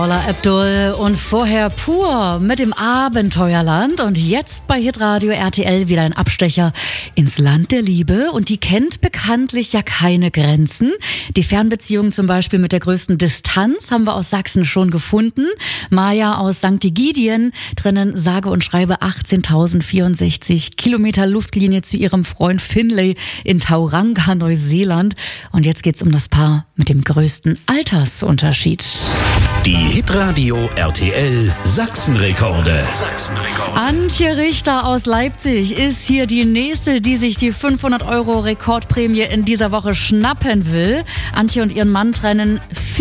Paula Abdul und vorher Pur mit dem Abenteuerland und jetzt bei Hitradio RTL wieder ein Abstecher ins Land der Liebe und die kennt bekanntlich ja keine Grenzen. Die Fernbeziehung zum Beispiel mit der größten Distanz haben wir aus Sachsen schon gefunden. Maja aus St. Egidien trennen sage und schreibe 18.064 Kilometer Luftlinie zu ihrem Freund Finlay in Tauranga, Neuseeland. Und jetzt geht's um das Paar mit dem größten Altersunterschied. Die Hitradio RTL Sachsenrekorde. Antje Richter aus Leipzig ist hier die nächste, die sich die 500 € Rekordprämie in dieser Woche schnappen will. Antje und ihren Mann trennen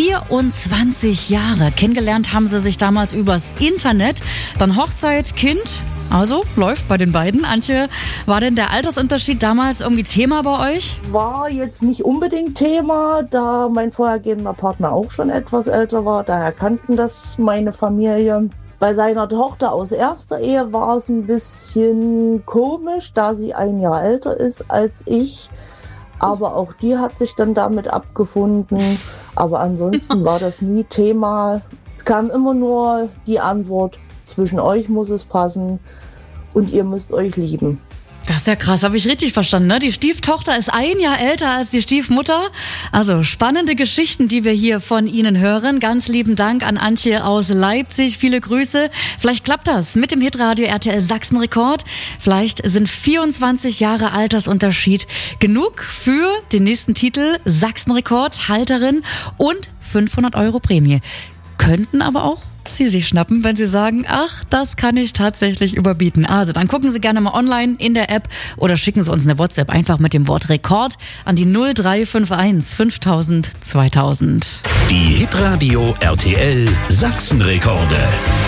24 Jahre. Kennengelernt haben sie sich damals übers Internet. Dann Hochzeit, Kind. Also, läuft bei den beiden. Antje, war denn der Altersunterschied damals irgendwie Thema bei euch? War jetzt nicht unbedingt Thema, da mein vorhergehender Partner auch schon etwas älter war. Daher kannten das meine Familie. Bei seiner Tochter aus erster Ehe war es ein bisschen komisch, da sie ein Jahr älter ist als ich. Aber auch die hat sich dann damit abgefunden. Aber ansonsten war das nie Thema. Es kam immer nur die Antwort, zwischen euch muss es passen und ihr müsst euch lieben. Das ist ja krass, habe ich richtig verstanden, ne? Die Stieftochter ist ein Jahr älter als die Stiefmutter. Also spannende Geschichten, die wir hier von Ihnen hören. Ganz lieben Dank an Antje aus Leipzig. Viele Grüße. Vielleicht klappt das mit dem Hitradio RTL Sachsenrekord. Vielleicht sind 24 Jahre Altersunterschied genug für den nächsten Titel Sachsenrekord, Halterin und 500 € Prämie. Könnten aber auch Sie sich schnappen, wenn Sie sagen, ach, das kann ich tatsächlich überbieten. Also dann gucken Sie gerne mal online in der App oder schicken Sie uns eine WhatsApp einfach mit dem Wort Rekord an die 0351 5000 2000. Die Hitradio RTL Sachsenrekorde.